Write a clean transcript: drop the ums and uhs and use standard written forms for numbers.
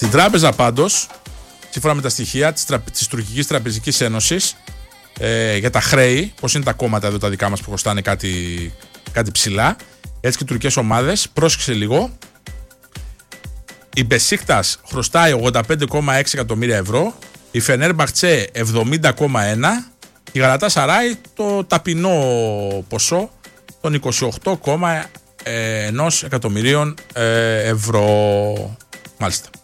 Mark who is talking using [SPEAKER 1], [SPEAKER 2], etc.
[SPEAKER 1] Στην τράπεζα πάντως, σύμφωνα με τα στοιχεία της Τουρκικής Τραπεζικής Ένωσης, για τα χρέη, πώς είναι τα κόμματα εδώ τα δικά μας που χρωστάνε κάτι ψηλά, έτσι και οι τουρκικές ομάδες, πρόσεξε λίγο, η Μπεσίκτας χρωστάει 85,6 εκατομμύρια ευρώ, η Φενέρμπαχτσε 70,1, η Γαλατάσαράι το ταπεινό ποσό των 28,1 εκατομμυρίων ευρώ. Μάλιστα.